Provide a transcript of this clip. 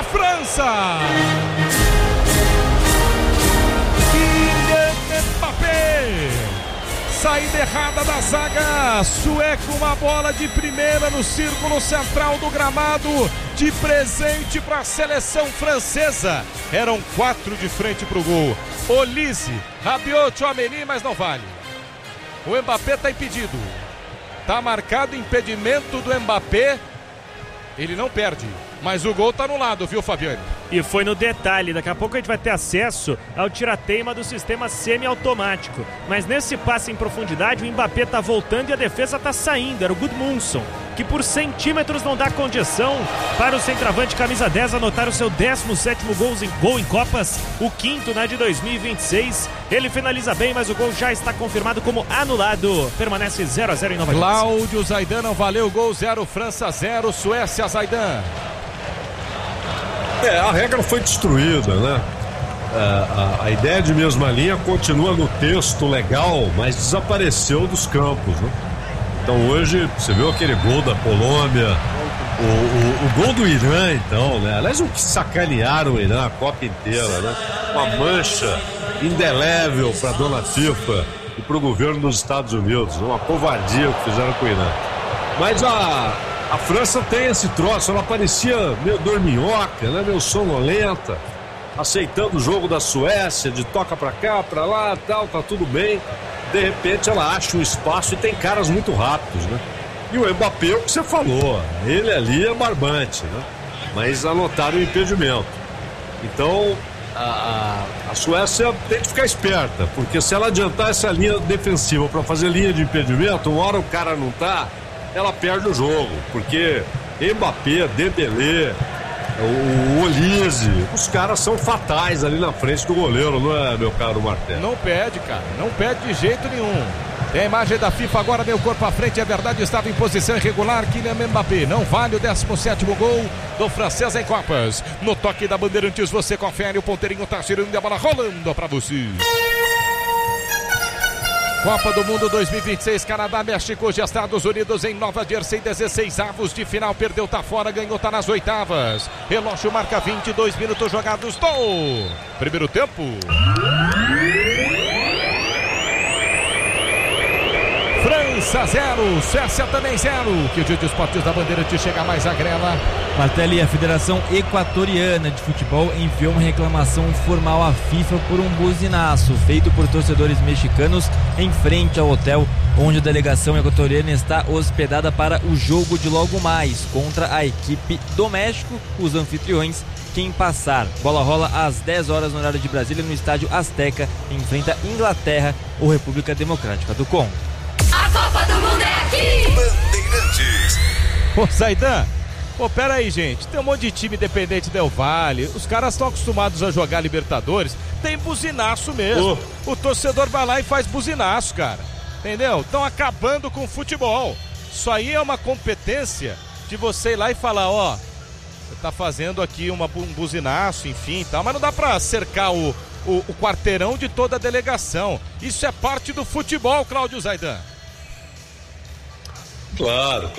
a França. Kylian Mbappé. Saída errada da zaga sueca, uma bola de primeira no círculo central do gramado, de presente para a seleção francesa. Eram 4 de frente para o gol. Olise, Rabiot, Tchouaméni, mas não vale. O Mbappé está impedido. Está marcado impedimento do Mbappé. Ele não perde, mas o gol está anulado, viu, Fabiane? E foi no detalhe, daqui a pouco a gente vai ter acesso ao tirateima do sistema semiautomático. Mas nesse passe em profundidade, o Mbappé tá voltando e a defesa tá saindo. Era o Gudmundsson, que por centímetros não dá condição para o centroavante camisa 10 anotar o seu 17º gol em Copas, o 5º na de 2026. Ele finaliza bem, mas o gol já está confirmado como anulado. Permanece 0-0 em Nova York. Cláudio Zaidan, não valeu o gol. 0 França, 0 Suécia. Zaidan. A regra foi destruída, né? A ideia de mesma linha continua no texto legal, mas desapareceu dos campos, né? Então hoje, você viu aquele gol da Colômbia, o gol do Irã, então, né? Aliás, o que sacanearam o Irã a Copa inteira, né? Uma mancha indelével para a dona FIFA e para o governo dos Estados Unidos, uma covardia o que fizeram com o Irã. Mas a França tem esse troço, ela parecia meio dorminhoca, né? Meio sonolenta, aceitando o jogo da Suécia, de toca pra cá, pra lá, tal, tá tudo bem. De repente ela acha um espaço e tem caras muito rápidos, né? E o Mbappé, o que você falou, ele ali é barbante, né? Mas anotaram o impedimento. Então a Suécia tem que ficar esperta, porque se ela adiantar essa linha defensiva pra fazer linha de impedimento, uma hora o cara não tá, ela perde o jogo, porque Mbappé, Dembélé, o Olise, os caras são fatais ali na frente do goleiro, não é, meu caro Martelo? Não perde, cara, não perde de jeito nenhum. Tem a imagem da FIFA agora, meu corpo à frente, é verdade, estava em posição irregular. Kylian Mbappé, não vale o 17º gol do francês em Copas. No toque da Bandeirantes você confere, o ponteirinho tá girando e a bola rolando pra você. Copa do Mundo 2026, Canadá, México, Estados Unidos em Nova Jersey, 16 avos de final, perdeu, tá fora, ganhou, tá nas oitavas. Relógio marca 22 minutos jogados do primeiro tempo. França 0, Suécia também 0. Que o dia de esportes da Bandeirante chega mais à grela. Martelli, a Federação Equatoriana de Futebol enviou uma reclamação formal à FIFA por um buzinaço feito por torcedores mexicanos em frente ao hotel onde a delegação equatoriana está hospedada para o jogo de logo mais contra a equipe do México, os anfitriões. Quem passar, bola rola às 10 horas no horário de Brasília no estádio Azteca, enfrenta Inglaterra ou República Democrática do Congo. A Copa do Mundo é aqui! Bandeirantes. Ô, Zaidan, pera aí, gente, tem um monte de time independente Del Valle, os caras estão acostumados a jogar Libertadores, tem buzinaço mesmo. O torcedor vai lá e faz buzinaço, cara, entendeu? Estão acabando com o futebol. Isso aí é uma competência de você ir lá e falar, ó, você tá fazendo aqui um buzinaço, enfim, tal, mas não dá pra cercar o quarteirão de toda a delegação. Isso é parte do futebol, Cláudio Zaidan. Claro,